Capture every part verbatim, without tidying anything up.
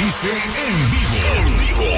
dice en vivo.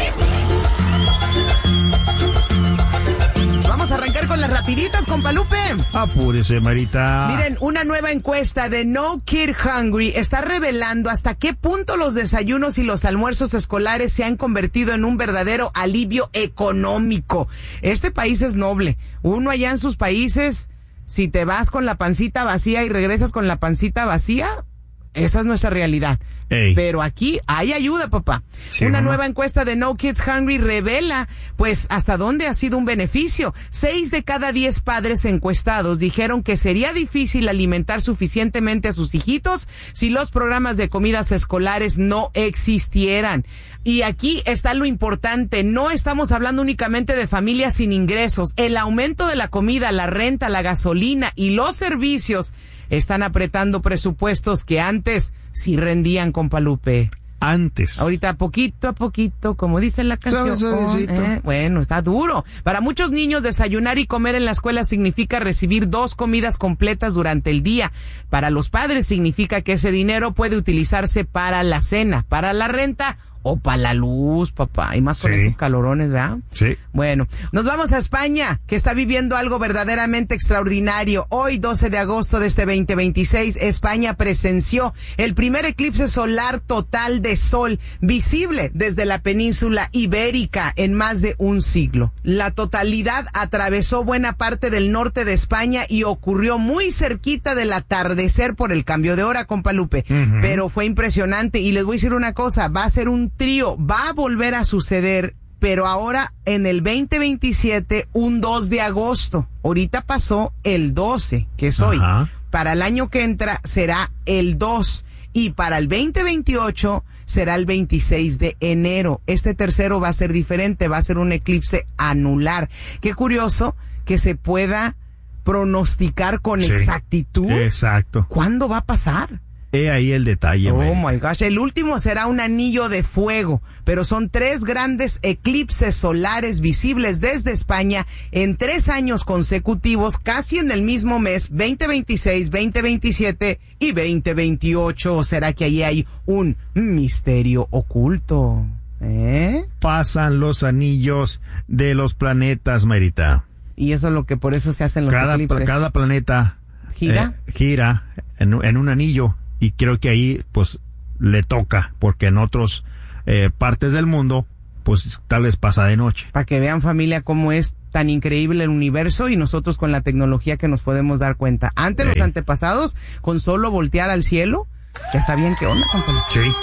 Vamos a arrancar con las rapiditas, compa Lupe. Apúrese, Marita. Miren, una nueva encuesta de No Kid Hungry está revelando hasta qué punto los desayunos y los almuerzos escolares se han convertido en un verdadero alivio económico. Este país es noble. Uno allá en sus países, si te vas con la pancita vacía y regresas con la pancita vacía, esa es nuestra realidad. Ey. Pero aquí hay ayuda, papá. Sí, Una mamá. nueva encuesta de No Kids Hungry revela, pues, hasta dónde ha sido un beneficio. Seis de cada diez padres encuestados dijeron que sería difícil alimentar suficientemente a sus hijitos si los programas de comidas escolares no existieran. Y aquí está lo importante. No estamos hablando únicamente de familias sin ingresos. El aumento de la comida, la renta, la gasolina y los servicios están apretando presupuestos que antes sí rendían, compa Lupe. Antes. Ahorita poquito a poquito, como dice la canción. Suave, suavecito. Eh, bueno, está duro. Para muchos niños, desayunar y comer en la escuela significa recibir dos comidas completas durante el día. Para los padres significa que ese dinero puede utilizarse para la cena, para la renta o para la luz, papá. Y más con Sí. estos calorones, ¿verdad? Sí. Bueno, nos vamos a España, que está viviendo algo verdaderamente extraordinario. Hoy, doce de agosto de este veinte veintiséis, España presenció el primer eclipse solar total de sol visible desde la península ibérica en más de un siglo. La totalidad atravesó buena parte del norte de España y ocurrió muy cerquita del atardecer por el cambio de hora, compa Lupe. Uh-huh. Pero fue impresionante y les voy a decir una cosa, va a ser un trío, va a volver a suceder, pero ahora en el veinte veintisiete, un dos de agosto. Ahorita pasó el doce, que es hoy. Ajá. Para el año que entra será el dos y para el veinte veintiocho será el veintiséis de enero. Este tercero va a ser diferente, va a ser un eclipse anular. Qué curioso que se pueda pronosticar con Sí. exactitud Exacto. cuándo va a pasar. He ahí el detalle, Oh Marita. my gosh, el último será un anillo de fuego, pero son tres grandes eclipses solares visibles desde España en tres años consecutivos, casi en el mismo mes, veinte veintiséis, veinte veintisiete y veinte veintiocho. ¿O será que ahí hay un misterio oculto? ¿Eh? Pasan los anillos de los planetas, Marita. Y eso es lo que por eso se hacen los Cada, eclipses. cada planeta ¿Gira? eh, gira en, en un anillo y creo que ahí pues le toca porque en otras eh, partes del mundo pues tal vez pasa de noche. Para que vean, familia, cómo es tan increíble el universo y nosotros con la tecnología que nos podemos dar cuenta. Antes, Ey. los antepasados, con solo voltear al cielo, ya sabían qué onda, compa. Sí.